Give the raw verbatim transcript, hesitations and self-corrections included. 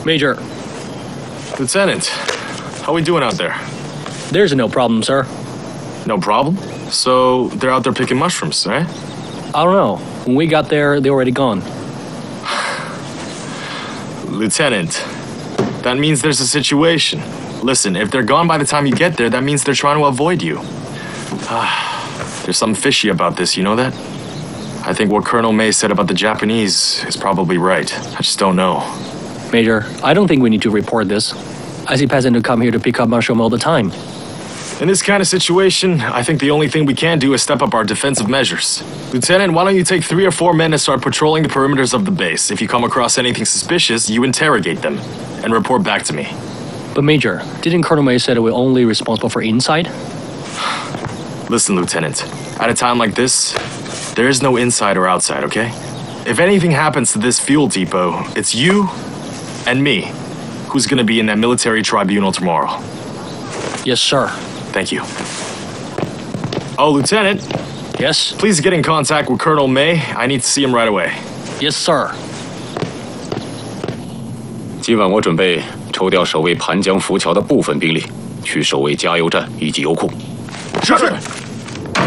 Major. Lieutenant, how we doing out there? There's no problem, sir. No problem? So they're out there picking mushrooms, right? I don't know. When we got there, they were already gone. Lieutenant, that means there's a situation. Listen, if they're gone by the time you get there, that means they're trying to avoid you. There's something fishy about this, you know that? I think what Colonel May said about the Japanese is probably right. I just don't know. Major, I don't think we need to report this. I see peasants who come here to pick up mushroom all the time. In this kind of situation, I think the only thing we can do is step up our defensive measures. Lieutenant, why don't you take three or four men and start patrolling the perimeters of the base? If you come across anything suspicious, you interrogate them and report back to me. But Major, didn't Colonel May say that we're only responsible for inside? Listen, Lieutenant, at a time like this, there is no inside or outside, okay? If anything happens to this fuel depot, it's you and me who's gonna be in that military tribunal tomorrow. Yes, sir. Thank you. Oh, Lieutenant. Yes? Please get in contact with Colonel May. I need to see him right away. Yes, sir. 今晚我准备抽调守卫盘江浮桥的部分兵力，去守卫加油站以及油库。 是。